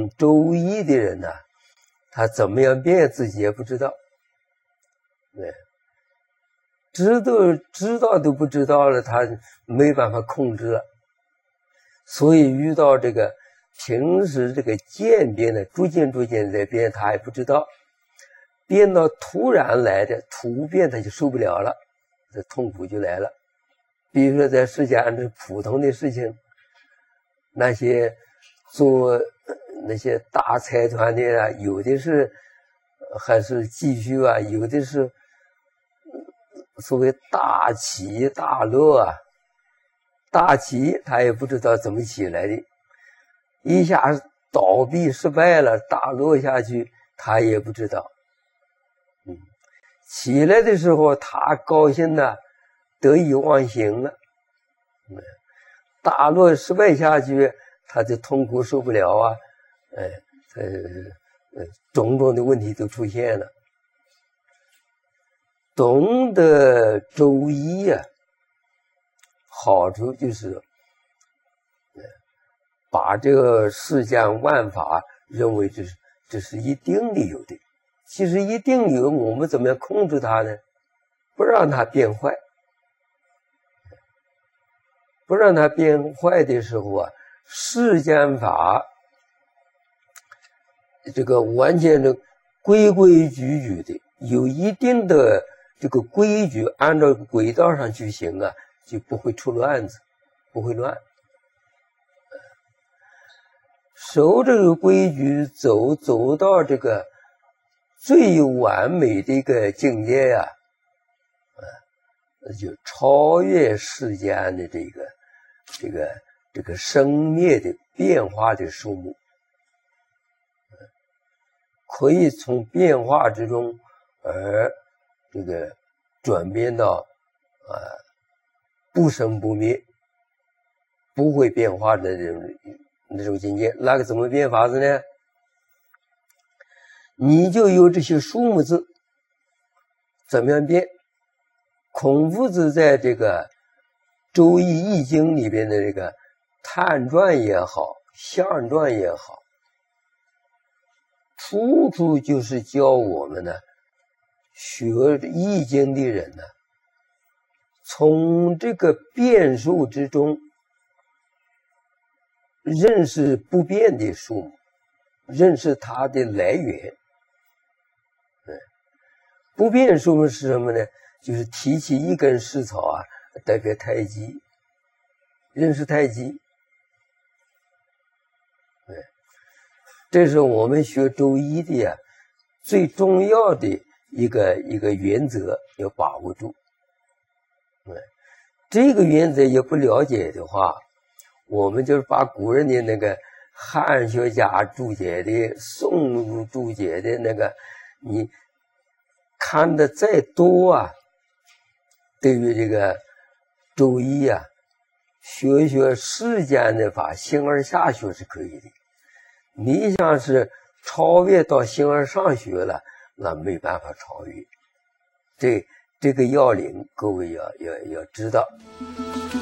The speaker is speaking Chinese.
懂周易的人呢，他怎么样变自己也不知道，对，知道都不知道了，他没办法控制了。所以遇到这个平时这个渐变的，逐渐在变，他还不知道，变到突然来的突变，他就受不了了，这痛苦就来了。比如说在世间这普通的事情，那些做那些大财团的啊，有的是还是继续啊，有的是所谓大起大落啊。大起他也不知道怎么起来的，一下倒闭失败了，大落下去他也不知道。起来的时候他高兴了，得意忘形了。大落失败下去，他就痛苦受不了啊，种种的问题都出现了。懂得周易啊，好处就是把这个世间万法认为这是一定的有的。其实一定有，我们怎么样控制它呢？不让它变坏。不让它变坏的时候啊，世间法这个完全的规矩的，有一定的这个规矩，按照轨道上去行啊，就不会出乱子，不会乱。守这个规矩，走到这个最完美的一个境界呀，就超越世间的这个生灭的变化的数目，可以从变化之中而这个转变到不生不灭，不会变化的那种境界。那个怎么变法子呢？你就有这些数目字，怎么样变？孔夫子在这个《周易》易经里边的这个探传也好，象传也好，处处就是教我们呢，学易经的人呢，从这个变数之中认识不变的数目，认识它的来源。不变数目是什么呢？就是提起一根石草啊，代表太极，认识太极。这是我们学周易的呀，最重要的一个原则要把握住。这个原则也不了解的话，我们就是把古人的那个汉学家注解的、宋注解的那个，你看的再多啊，对于这个周易啊，学世间的法，形而下学是可以的。你想是超越到形而上学了，那没办法超越。这个要领，各位要知道。